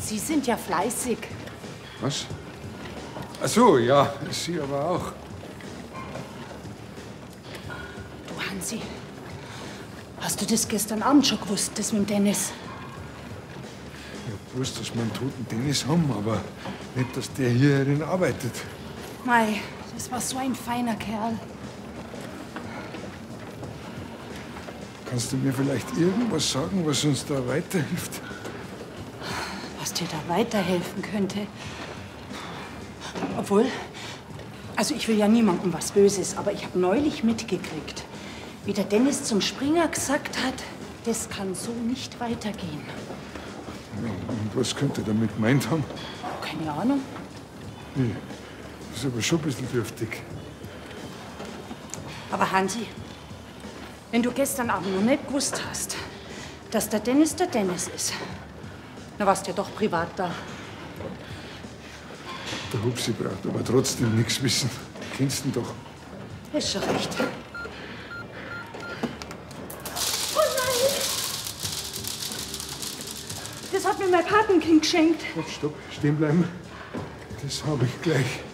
Sie sind ja fleißig. Was? Ach so, ja, Sie aber auch. Du, Hansi, hast du das gestern Abend schon gewusst, das mit dem Dennis? Ich hab gewusst, dass wir einen toten Dennis haben, aber nicht, dass der hierin arbeitet. Mei, das war so ein feiner Kerl. Kannst du mir vielleicht irgendwas sagen, was uns da weiterhilft? Was dir da weiterhelfen könnte. Obwohl, also ich will ja niemandem was Böses, aber ich habe neulich mitgekriegt, wie der Dennis zum Springer gesagt hat, das kann so nicht weitergehen. Und was könnte er damit gemeint haben? Keine Ahnung. Nee, das ist aber schon ein bisschen dürftig. Aber Hansi, wenn du gestern Abend noch nicht gewusst hast, dass der Dennis ist, dann warst du ja doch privat da. Der Hupsi braucht aber trotzdem nichts wissen. Kennst ihn doch. Ist schon recht. Oh nein! Das hat mir mein Patenkind geschenkt. Stopp, stehen bleiben. Das habe ich gleich.